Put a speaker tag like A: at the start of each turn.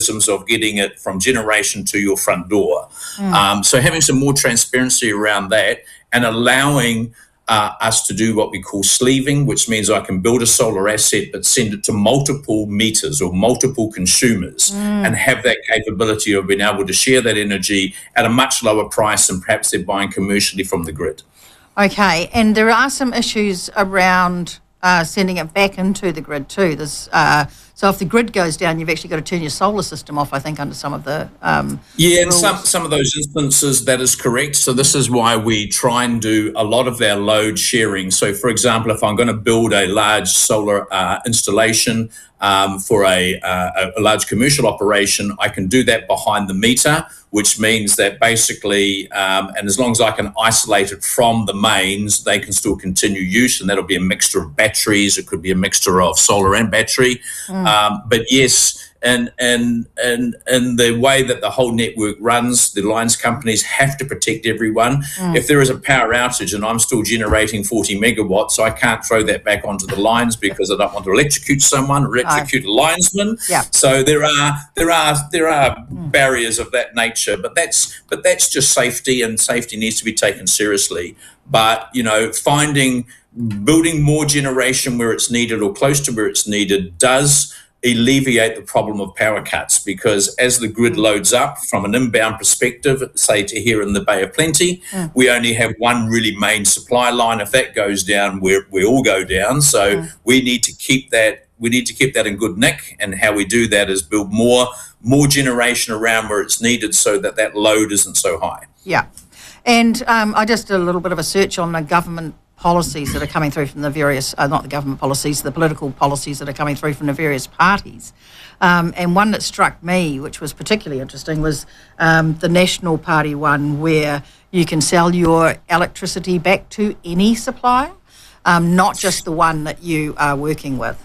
A: mechanisms of getting it from generation to your front door. So having some more transparency around that and allowing us to do what we call sleeving, which means I can build a solar asset but send it to multiple meters or multiple consumers and have that capability of being able to share that energy at a much lower price than perhaps they're buying commercially from the grid.
B: Okay, and there are some issues around sending it back into the grid too. So if the grid goes down, you've actually got to turn your solar system off, I think, under some of the rules.
A: And some of those instances, that is correct. So this is why we try and do a lot of our load sharing. So, for example, if I'm going to build a large solar installation for a large commercial operation, I can do that behind the meter, which means that basically, and as long as I can isolate it from the mains, they can still continue use, and that'll be a mixture of batteries. It could be a mixture of solar and battery. But yes, and the way that the whole network runs, the lines companies have to protect everyone. If there is a power outage and I'm still generating 40 megawatts, I can't throw that back onto the lines because I don't want to electrocute someone or electrocute a linesman. So there are barriers of that nature, but that's just safety, and safety needs to be taken seriously. But building more generation where it's needed or close to where it's needed does alleviate the problem of power cuts, because as the grid loads up from an inbound perspective, say to here in the Bay of Plenty, we only have one really main supply line. If that goes down, we all go down. So we need to keep that. We need to keep that in good nick, and how we do that is build more generation around where it's needed, so that load isn't so high.
B: Yeah, and I just did a little bit of a search on the government policies that are coming through from the various, not the government policies, the political policies that are coming through from the various parties. And one that struck me, which was particularly interesting, was the National Party one, where you can sell your electricity back to any supplier, not just the one that you are working with.